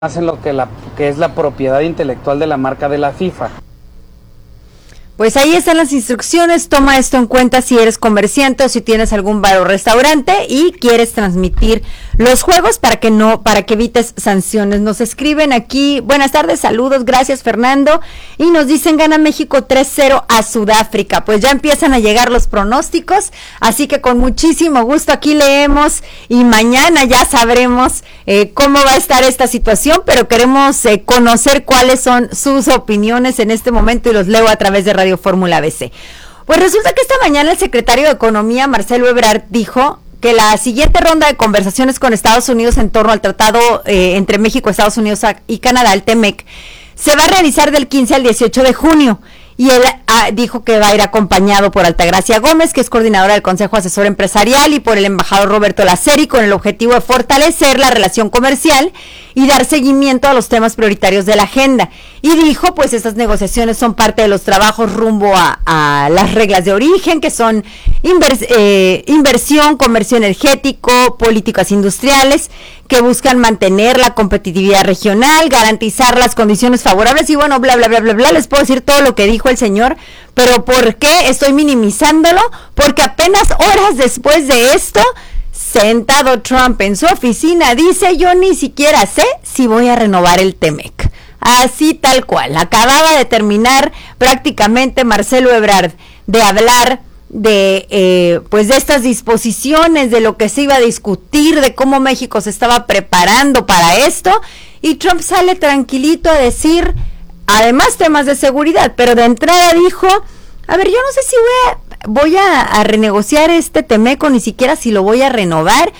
en lo que es la propiedad intelectual de la marca de la FIFA. Pues ahí están las instrucciones, toma esto en cuenta si eres comerciante o si tienes algún bar o restaurante y quieres transmitir los juegos para que evites sanciones. Nos escriben aquí, buenas tardes, saludos, gracias Fernando, y nos dicen gana México 3-0 a Sudáfrica. Pues ya empiezan a llegar los pronósticos, así que con muchísimo gusto aquí leemos y mañana ya sabremos cómo va a estar esta situación, pero queremos conocer cuáles son sus opiniones en este momento y los leo a través de Radio Fórmula BC. Pues resulta que esta mañana el secretario de Economía, Marcelo Ebrard, dijo que la siguiente ronda de conversaciones con Estados Unidos en torno al tratado entre México, Estados Unidos y Canadá, el TEMEC, se va a realizar del 15 al 18 de junio. Y él dijo que va a ir acompañado por Altagracia Gómez, que es coordinadora del Consejo Asesor Empresarial, y por el embajador Roberto Laceri, con el objetivo de fortalecer la relación comercial y dar seguimiento a los temas prioritarios de la agenda. Y dijo, pues estas negociaciones son parte de los trabajos rumbo a las reglas de origen, que son inversión, comercio energético, políticas industriales, que buscan mantener la competitividad regional, garantizar las condiciones favorables y bueno, bla, bla, bla, bla, bla. Les puedo decir todo lo que dijo el señor, pero ¿por qué estoy minimizándolo? Porque apenas horas después de esto, sentado Trump en su oficina, dice, yo ni siquiera sé si voy a renovar el TEMEC. Así tal cual. Acababa de terminar prácticamente Marcelo Ebrard de hablar de estas disposiciones, de lo que se iba a discutir, de cómo México se estaba preparando para esto, y Trump sale tranquilito a decir, además temas de seguridad, pero de entrada dijo, a ver, yo no sé si voy a renegociar este TEMEC, ni siquiera si lo voy a renovar,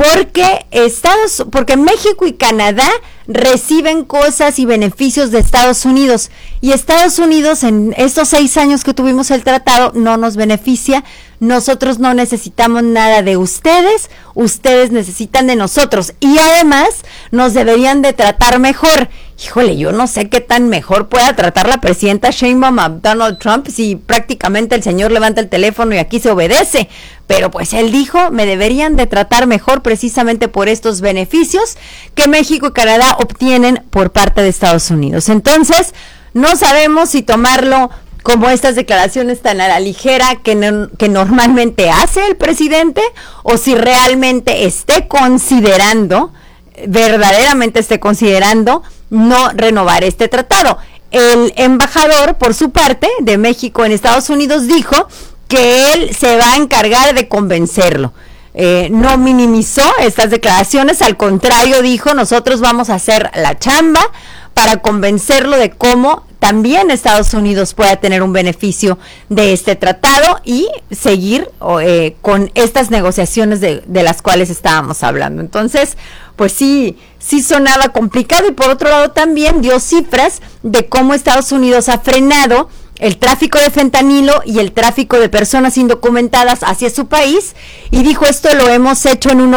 porque México y Canadá reciben cosas y beneficios de Estados Unidos, y Estados Unidos en estos 6 años que tuvimos el tratado no nos beneficia. Nosotros no necesitamos nada de ustedes necesitan de nosotros, y además nos deberían de tratar mejor. Híjole, yo no sé qué tan mejor pueda tratar la presidenta Sheinbaum a Donald Trump si prácticamente el señor levanta el teléfono y aquí se obedece, pero pues él dijo, me deberían de tratar mejor precisamente por estos beneficios que México y Canadá obtienen por parte de Estados Unidos. Entonces, no sabemos si tomarlo como estas declaraciones tan a la ligera que normalmente hace el presidente, o si realmente verdaderamente esté considerando no renovar este tratado. El embajador, por su parte, de México en Estados Unidos, dijo que él se va a encargar de convencerlo. No minimizó estas declaraciones, al contrario dijo, nosotros vamos a hacer la chamba para convencerlo de cómo también Estados Unidos pueda tener un beneficio de este tratado y seguir con estas negociaciones de las cuales estábamos hablando. Entonces, pues sí sonaba complicado, y por otro lado también dio cifras de cómo Estados Unidos ha frenado el tráfico de fentanilo y el tráfico de personas indocumentadas hacia su país, y dijo, esto lo hemos hecho en un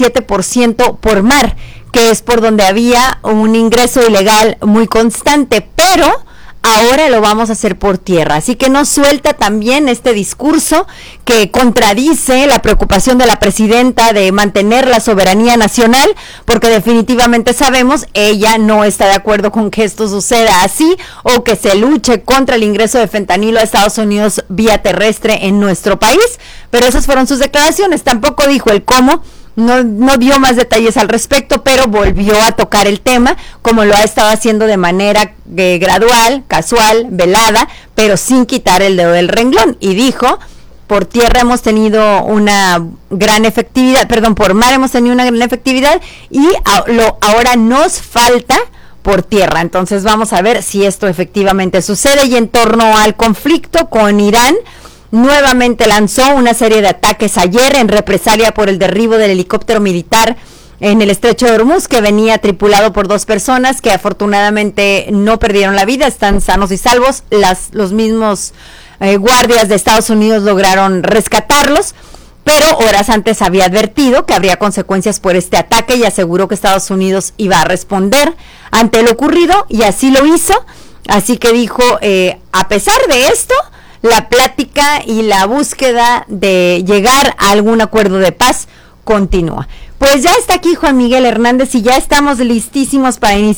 97% por mar, que es por donde había un ingreso ilegal muy constante, pero ahora lo vamos a hacer por tierra. Así que no suelta también este discurso que contradice la preocupación de la presidenta de mantener la soberanía nacional, porque definitivamente sabemos, ella no está de acuerdo con que esto suceda así, o que se luche contra el ingreso de fentanilo a Estados Unidos vía terrestre en nuestro país, pero esas fueron sus declaraciones. Tampoco dijo el cómo. No dio más detalles al respecto, pero volvió a tocar el tema, como lo ha estado haciendo de manera gradual, casual, velada, pero sin quitar el dedo del renglón. Y dijo, por tierra hemos tenido una gran efectividad, por mar hemos tenido una gran efectividad, y ahora nos falta por tierra. Entonces vamos a ver si esto efectivamente sucede. Y en torno al conflicto con Irán, nuevamente lanzó una serie de ataques ayer en represalia por el derribo del helicóptero militar en el estrecho de Hormuz, que venía tripulado por 2 personas que afortunadamente no perdieron la vida, están sanos y salvos. Los mismos guardias de Estados Unidos lograron rescatarlos, pero horas antes había advertido que habría consecuencias por este ataque y aseguró que Estados Unidos iba a responder ante lo ocurrido, y así lo hizo. Así que dijo, a pesar de esto, la plática y la búsqueda de llegar a algún acuerdo de paz continúa. Pues ya está aquí Juan Miguel Hernández y ya estamos listísimos para iniciar